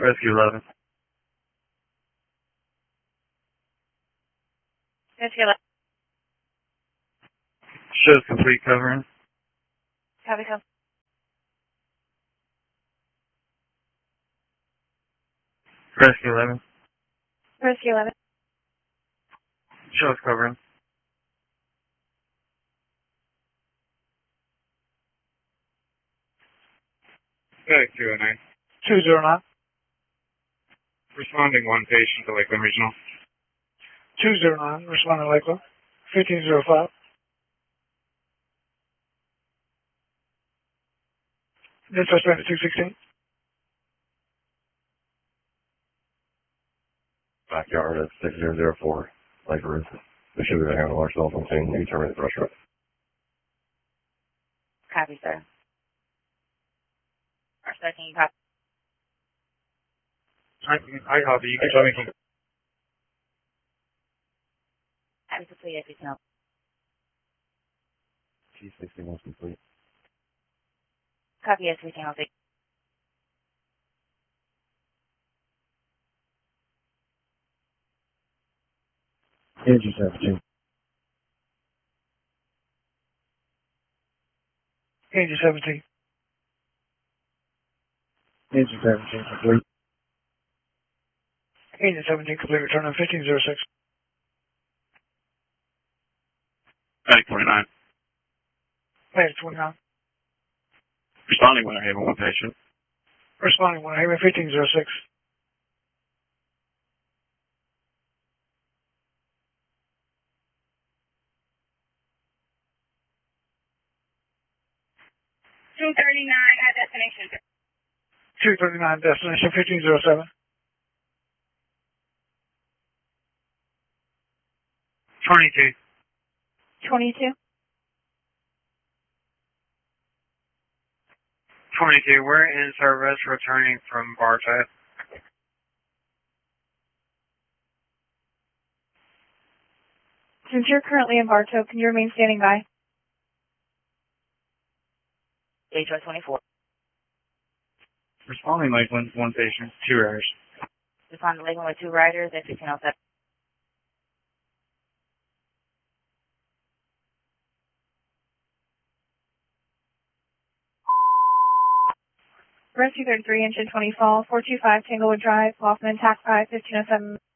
Rescue 11. Rescue 11. Shows complete covering. Copy, copy. Rescue 11. Rescue 11. Shows covering. FedEx 209. 209. Responding one patient to Lakeland Regional. 209, responding to Lakeland. 1505. Then suspect at 216. Backyard at 6004, Lake Ruth. We should be able to handle ourselves and seeing you terminate the restaurant. Copy, sir. Our second, you copy. I copy. You can tell me. Copy complete, everything else. T61 complete. Copy, everything else. Engine 17. Engine 17. Engine 17 complete. Engine 17 complete, return on 1506. FedEx 29. FedEx 29. Responding Winter Haven, one patient. Responding Winter Haven, 1506. at destination. 239, destination 1507. 22. 22. 22, we're in service returning from Bartow. Since you're currently in Bartow, can you remain standing by? HY 24. Responding Lakeland, one patient, 2 riders. Respond to Lakeland with 2 riders at 1507. Rescue 33, engine 20 fall, 425 Tanglewood Drive, Hoffman, TAC 5, 1507.